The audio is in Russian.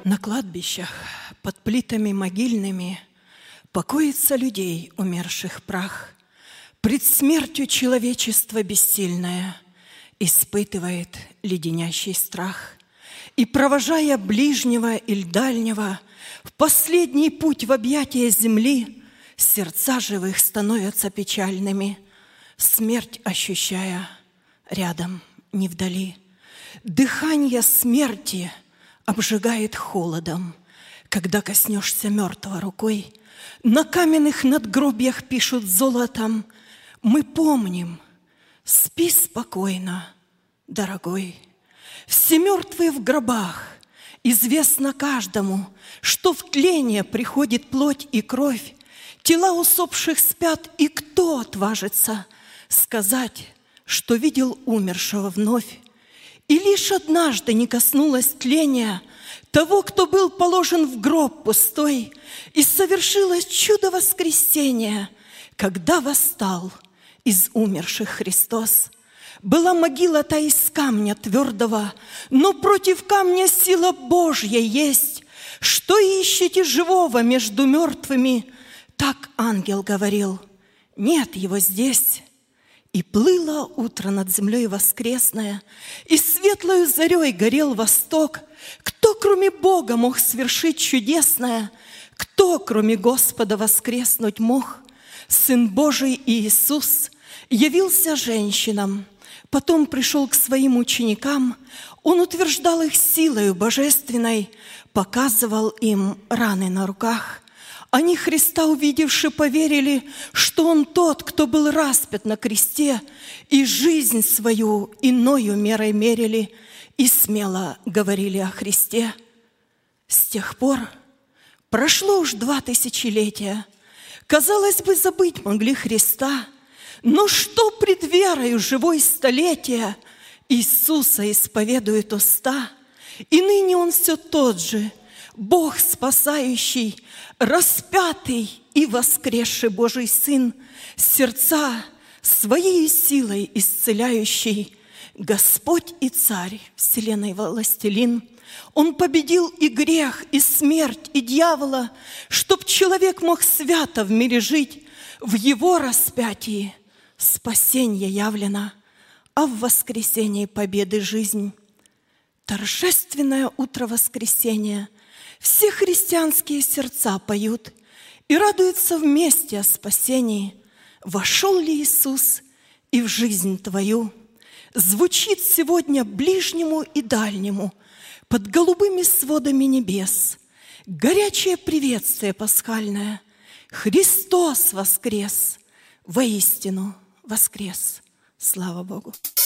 На кладбищах под плитами могильными покоится людей, умерших прах. Пред смертью человечество бессильное испытывает леденящий страх. И, провожая ближнего или дальнего в последний путь в объятия земли, сердца живых становятся печальными, смерть ощущая рядом, не вдали. Дыхание смерти обжигает холодом, когда коснешься мертвого рукой. На каменных надгробьях пишут золотом: мы помним, спи спокойно, дорогой. Все мертвые в гробах, известно каждому, что в тление приходит плоть и кровь. Тела усопших спят, и кто отважится сказать, что видел умершего вновь? И лишь однажды не коснулось тления того, кто был положен в гроб пустой, и совершилось чудо воскресения, когда восстал из умерших Христос. Была могила та из камня твердого, но против камня сила Божья есть. Что ищете живого между мертвыми? Так ангел говорил: нет его здесь. И плыло утро над землей воскресное, и светлою зарей горел восток. Кто, кроме Бога, мог свершить чудесное? Кто, кроме Господа, воскреснуть мог? Сын Божий Иисус явился женщинам, потом пришел к своим ученикам. Он утверждал их силою божественной, показывал им раны на руках. Они, Христа увидевши, поверили, что Он тот, кто был распят на кресте, и жизнь свою иною мерой мерили, и смело говорили о Христе. С тех пор прошло уж 2000 летия. Казалось бы, забыть могли Христа, но что пред верою живой столетия Иисуса исповедует уста, и ныне Он все тот же, Бог спасающий, распятый и воскресший Божий Сын, сердца своей силой исцеляющий, Господь и Царь, вселенной властелин. Он победил и грех, и смерть, и дьявола, чтоб человек мог свято в мире жить. В Его распятии спасение явлено, а в воскресении победы жизнь. Торжественное утро воскресения все христианские сердца поют и радуются вместе о спасении. Вошел ли Иисус и в жизнь твою? Звучит сегодня ближнему и дальнему под голубыми сводами небес горячее приветствие пасхальное: Христос воскрес, воистину воскрес. Слава Богу!